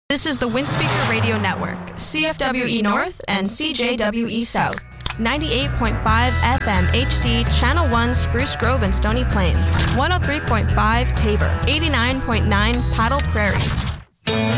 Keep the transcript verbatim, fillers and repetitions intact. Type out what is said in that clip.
This is the Windspeaker Radio Network, C F W E North and C J W E South. ninety-eight point five F M H D, Channel one, Spruce Grove and Stony Plain. one oh three point five Tabor. eighty-nine point nine Paddle Prairie.